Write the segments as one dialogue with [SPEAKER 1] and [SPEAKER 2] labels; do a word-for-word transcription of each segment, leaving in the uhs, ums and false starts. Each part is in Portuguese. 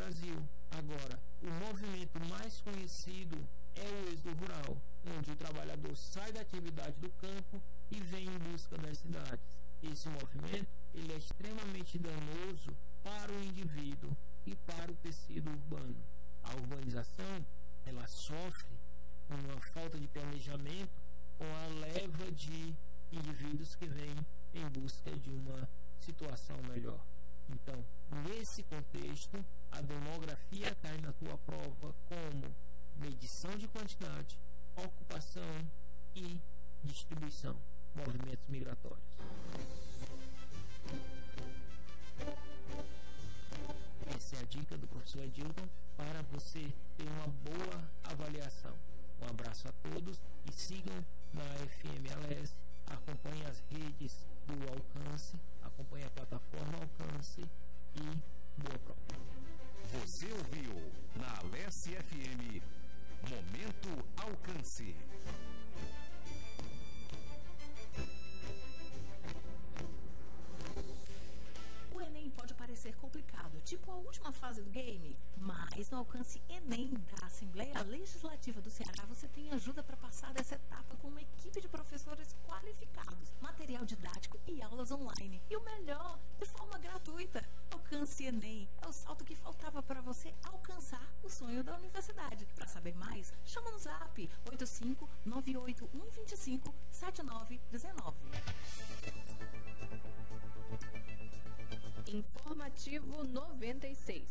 [SPEAKER 1] Brasil. Agora, o movimento mais conhecido é o êxodo rural, onde o trabalhador sai da atividade do campo e vem em busca das cidades. Esse movimento ele é extremamente danoso para o indivíduo e para o tecido urbano. A urbanização ela sofre uma falta de planejamento com a leva de indivíduos que vêm em busca de uma situação melhor. Então, nesse contexto, a demografia cai na tua prova como medição de quantidade, ocupação e distribuição, movimentos migratórios. Essa é a dica do professor Edilton para você ter uma boa avaliação. Um abraço a todos e sigam na F M L S, acompanhem as redes do Alcance, acompanhem a plataforma Alcance e boa prova.
[SPEAKER 2] Você ouviu na Alesse F M Momento Alcance.
[SPEAKER 3] O Enem pode parecer complicado, tipo a última fase do game, mas no Alcance Enem da Assembleia Legislativa do Ceará você tem ajuda para passar dessa etapa com uma equipe de professores qualificados, material didático e aulas online. E o melhor, de forma gratuita. Alcance Enem é o salto que faltava para você alcançar o sonho da universidade. Para saber mais, chama no zap oito cinco nove oito um dois cinco sete nove um nove.
[SPEAKER 4] Informativo noventa e seis.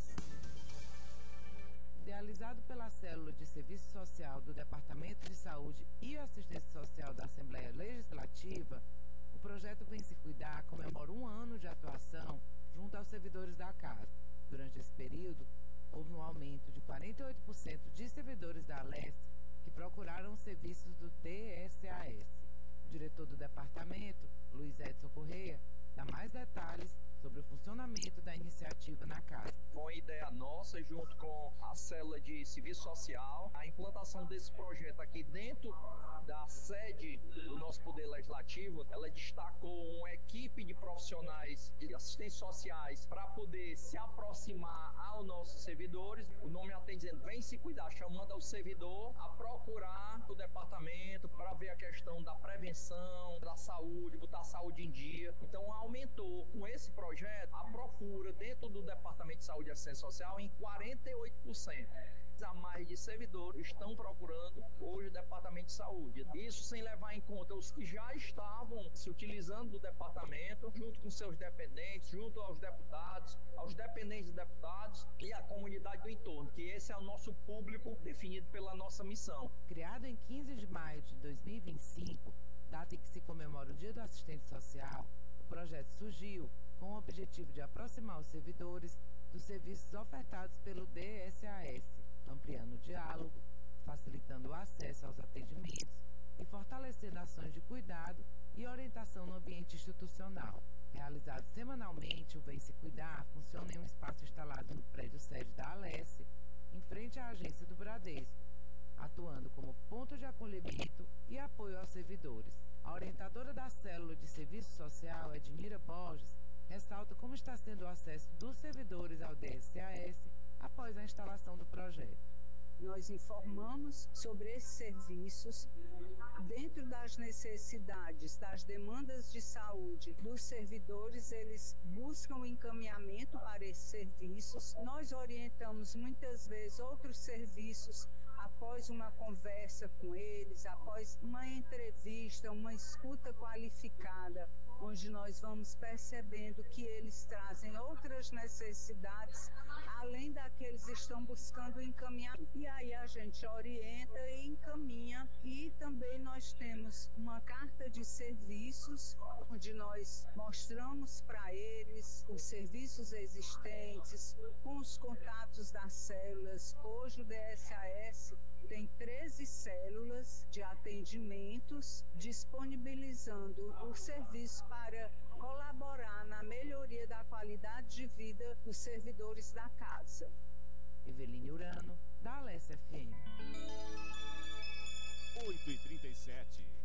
[SPEAKER 5] Idealizado pela Célula de Serviço Social do Departamento de Saúde e Assistência Social da Assembleia Legislativa, o projeto Vem Se Cuidar comemora um ano de atuação junto aos servidores da casa. Durante esse período, houve um aumento de quarenta e oito por cento de servidores da Alesse que procuraram os serviços do D S A S. O diretor do departamento, Luiz Edson Correia, dá mais detalhes sobre o funcionamento da iniciativa na casa.
[SPEAKER 6] Foi ideia nossa, junto com a célula de serviço social, a implantação desse projeto aqui dentro da sede do nosso Poder Legislativo. Ela destacou uma equipe de profissionais de assistentes sociais para poder se aproximar aos nossos servidores. O nome atende dizendo, vem se cuidar, chamando ao servidor a procurar o departamento para ver a questão da prevenção, da saúde, botar a saúde em dia. Então aumentou com esse projeto a procura dentro do Departamento de Saúde e Assistência Social em quarenta e oito por cento. A mais de servidores estão procurando hoje o Departamento de Saúde. Isso sem levar em conta os que já estavam se utilizando do departamento, junto com seus dependentes, junto aos deputados, aos dependentes dos deputados e a comunidade do entorno, que esse é o nosso público definido pela nossa missão.
[SPEAKER 5] Criado em quinze de maio de dois mil e vinte e cinco, data em que se comemora o Dia do Assistente Social, o projeto surgiu com o objetivo de aproximar os servidores dos serviços ofertados pelo D S A S, ampliando o diálogo, facilitando o acesso aos atendimentos e fortalecendo ações de cuidado e orientação no ambiente institucional. Realizado semanalmente, o Vem Se Cuidar funciona em um espaço instalado no prédio sede da Alesse, em frente à agência do Bradesco, atuando como ponto de acolhimento e apoio aos servidores. A orientadora da Célula de Serviço Social, Ednira Borges, ressalta como está sendo o acesso dos servidores ao D S A S após a instalação do projeto.
[SPEAKER 7] Nós informamos sobre esses serviços dentro das necessidades, das demandas de saúde dos servidores. Eles buscam encaminhamento para esses serviços. Nós orientamos muitas vezes outros serviços após uma conversa com eles, após uma entrevista, uma escuta qualificada, onde nós vamos percebendo que eles trazem outras necessidades, além daqueles que estão buscando encaminhar. E aí a gente orienta e encaminha. E também nós temos uma carta de serviços, onde nós mostramos para eles os serviços existentes, com os contatos das células. Hoje o D S A S tem treze células de atendimentos, disponibilizando o serviço para colaborar na melhoria da qualidade de vida dos servidores da casa.
[SPEAKER 5] Eveline Urano, da Alesse F M.
[SPEAKER 2] oito e trinta e sete.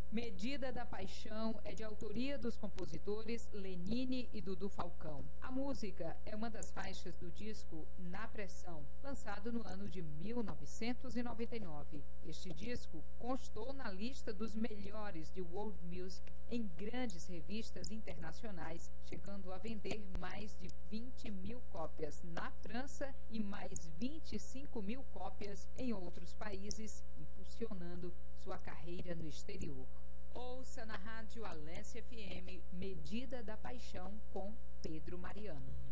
[SPEAKER 4] Medida da Paixão é de autoria dos compositores Lenine e Dudu Falcão. A música é uma das faixas do disco Na Pressão, lançado no ano de mil novecentos e noventa e nove. Este disco constou na lista dos melhores de World Music em grandes revistas internacionais, chegando a vender mais de vinte mil cópias na França e mais vinte e cinco mil cópias em outros países, impulsionando sua carreira no exterior. Ouça na rádio Alessia F M Medida da Paixão com Pedro Mariano.